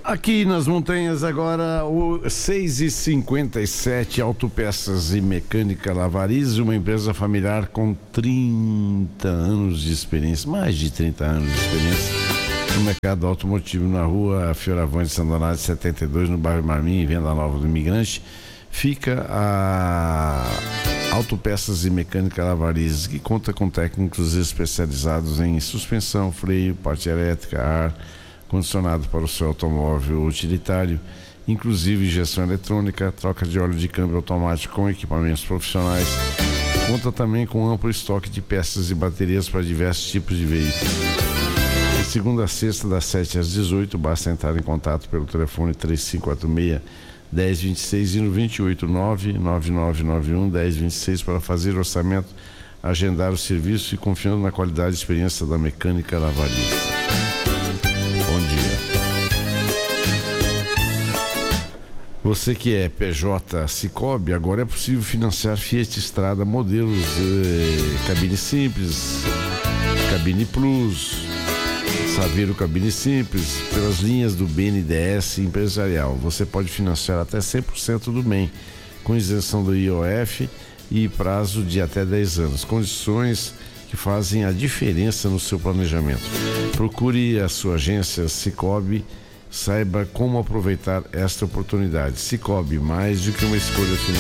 Aqui nas montanhas agora, o 6h57, Autopeças e Mecânica Lavariz, uma empresa familiar com 30 anos de experiência, mais de 30 anos de experiência no mercado automotivo, na rua Fioravante São Donato 72, no bairro Martim, Venda Nova do Imigrante. Fica a Autopeças e Mecânica Lavariz, que conta com técnicos especializados em suspensão, freio, parte elétrica, ar condicionado para o seu automóvel utilitário, inclusive injeção eletrônica, troca de óleo de câmbio automático com equipamentos profissionais. Conta também com amplo estoque de peças e baterias para diversos tipos de veículos. De segunda a sexta, das 7 às 18, basta entrar em contato pelo telefone 3546-1026 e no 289-9991-1026 para fazer orçamento, agendar o serviço e confiando na qualidade e experiência da Mecânica Lavariz. Bom dia. Você que é PJ Sicoob, agora é possível financiar Fiat Strada modelos cabine simples, cabine plus, Saveiro cabine simples, pelas linhas do BNDES empresarial. Você pode financiar até 100% do bem, com isenção do IOF e prazo de até 10 anos. Condições que fazem a diferença no seu planejamento. Procure a sua agência Sicoob, saiba como aproveitar esta oportunidade. Sicoob, mais do que uma escolha financeira.